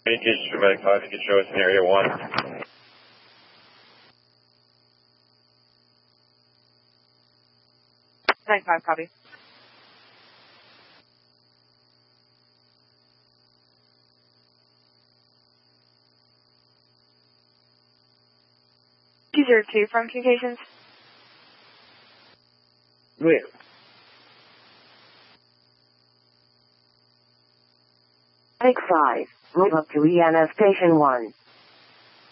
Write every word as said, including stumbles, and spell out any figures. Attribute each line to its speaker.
Speaker 1: Engage Dramatic five, you can show us in area one.
Speaker 2: nine five, copy. two zero two from communications.
Speaker 3: Where?
Speaker 4: Take five. Move up to E N S Station one.